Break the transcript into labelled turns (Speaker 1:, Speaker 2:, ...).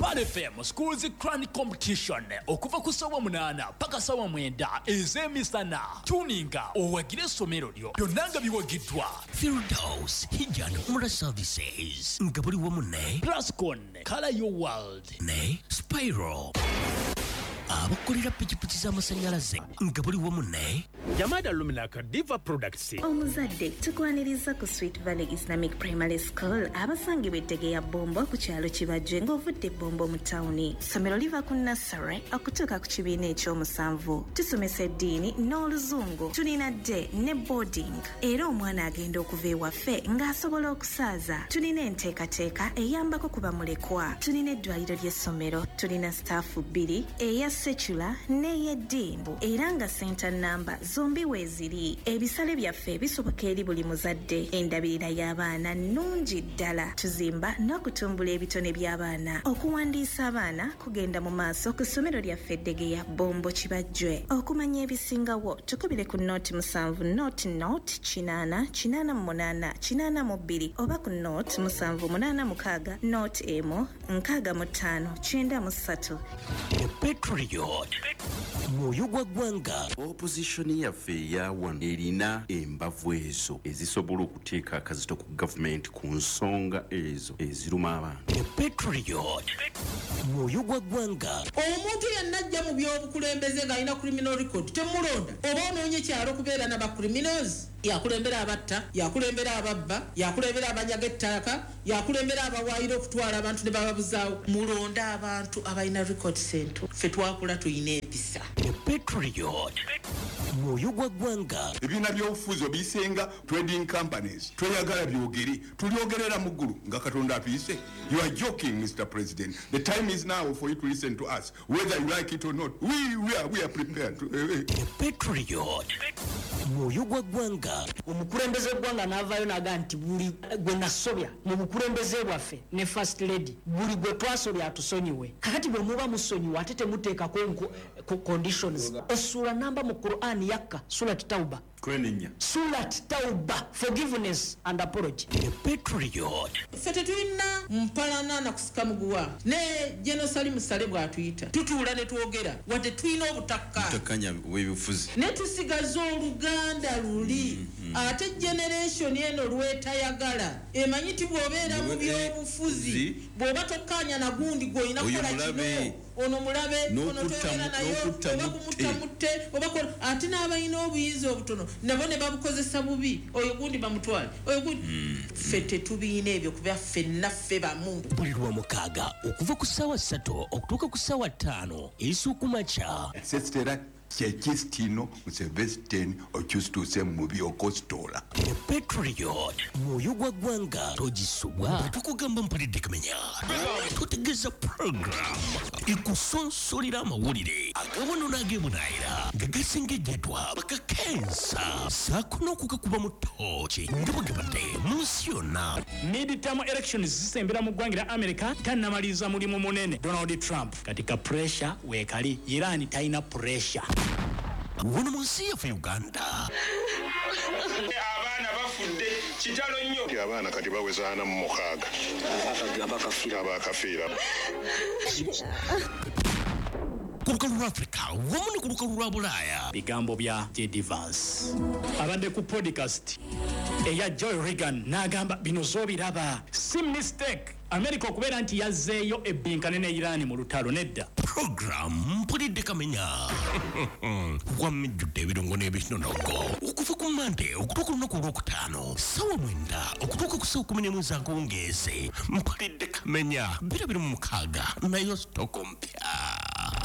Speaker 1: Pan FM Schools Crown Competition okuva ku ssaawa 8 paka ssaawa 9 ez'emisana. Tuninga owagire essomero lyo byonna nga biwagiddwa.
Speaker 2: Firdaus Hijjan Umrah Services nga buli wamu ne
Speaker 1: Plascon Color Your World
Speaker 2: ne Spiral abakolera pikipiki z'amasannyalaze nga buli wamu ne
Speaker 3: Yamada Luminaka Diva Products.
Speaker 4: Omuzadde tukwaniriza ku Sweet Valley Islamic Primary School abasangibwa Ettegeya Bombo ku kyalo Kibajje ng'ovudde Bombo mu tawuni. Ssomero liva ku nursery okutuuka ku kibiina ekyomusanvu. Tusomesa eddiini n'oluzungu. Tulina day ne boarding. Era omwana agenda okuva ewaffe ng'asobola okusaaza. Tulina enteekateeka eyambako ku bamulekwa. Tulina eddwaliro ly'essomero. Tulina staafu 2 eya secular n'ey'eddiini. Era nga center number zombi weeziri. Ebisale byaffe bisoboka eri buli muzadde. Endabirira y'abaana nnungi ddala. Tuzimba n'okutumbula ebitone by'abaana. Okuwandiisa abaana kugenda mu maaso ku ssomero lyaffe Ettegeya Bombo Kibajje. Okumanya ebisingawo tukubire ku note 7 note 888 oba ku note 786 note emo 6593.
Speaker 2: Petroliot Mwoyo gwa ggwanga.
Speaker 5: Opposition yaffe eya wano erina embavu ezo ezisobola okuteeka akazito ku gavumenti ku nsonga ezo eziruma abantu.
Speaker 2: Petroliot Mwoyo gwa ggwanga.
Speaker 6: Omuntu yannajja mu by'obukulembeze ng'alina criminal record temulonda oba onoonye kyalo kubeera n'abacriminals. Yakulembera abatta, yakulembera ababba, yakulembera abanyaga ettaka, yakulembera abawaayira okutwala abantu ne bababuzaawo. Mulonda abantu abalina record center. Ffe twakula tuyina empisa.
Speaker 2: Petroliot Mwoyo gwa ggwanga.
Speaker 7: Ebibiina by'obufuzi obisenga trading companies tweyagala byogere tulyogerera mu ggulu nga Katonda apiise. You are joking, Mr. President. The time is now for you to listen to us, whether you like it or not. We are prepared to
Speaker 2: Petroliot Mwoyo gwa ggwanga.
Speaker 8: Omukulembeze gwanga n'avaayo naga nti buli gwe nasobya mu bukulembeze bwaffe ne first lady buli gwe twasobya atusonyiwe. Kakati bwe muba musonyiwe ate temuteekako conditions. Essula namba mu Quran yakka Surat Tauba. Surat Tauba, forgiveness and apology.
Speaker 2: Petroliot.
Speaker 6: Ffe tetulina mpalana na kusika muguwa ne Jenosali Musale bw'atuyita tutuula ne twogera wadde tulina obutakkaanya
Speaker 5: w'ebifuzi
Speaker 6: ne tusigaza oluganda luli. Ate generation eno lwetayagala emanyi ti bw'obeera mu by'obufuzi bw'oba tokkaanya na gundi gw'olina kukola kino ono mulabe ono tobeera nayo oba kumutta oba ate n'abalina obuyinza obutono nabo ne babukozesa bubi oyo gundi bamutwale oyo gundi ffe tetubiina ebyo kuba ffenna ffe bamu.
Speaker 2: Buli Lwamukaaga okuva ku ssaawa 3 okutuuka ku ssaawa 5 ez'okumakya.
Speaker 7: Sestera Chekistino Musevesteni okyusituse mubi okositola.
Speaker 2: Petroliot Mwoyo gwa ggwanga. Togisubwa tukugamba mpalidde kamenya. Tutegeeza program ekusonsolera amawulire agawano n'ageemunaayira nga gasengejjedwa bakakensa saakuna okukakuba mu tooki nga bwegabadde mu nsi yonna.
Speaker 1: Midterm elections zisembera mu ggwanga lya America tannamaliza mulimu munene Donald Trump. Katika pressure weekali Iran talina pressure.
Speaker 2: Wano mu nsi yaffe Uganda.
Speaker 9: Abaana bafudde kitalo nnyo.
Speaker 7: Abaana kati baweza 46 abakafiira.
Speaker 2: Ku lukalu lwa Africa wamu ne ku lukalu lwa Bulaaya.
Speaker 1: Bigambo bya J.D. Vance abadde ku podcast eya Joy Reagan n'agamba bino zoobiraba si mistake America okubeera nti yazzeeyo ebbinkane ne Iran mu lutalo nedda.
Speaker 2: Program mpulidde kamenya wamejjudde ebirungo n'ebinonogo okuva ku Monday okutuuka olunaku olwokutaano ssaawa 9 okutuuka ku ssaawa 11 akawungeezi mpulidde kamenya 26 nayo stoko mpya.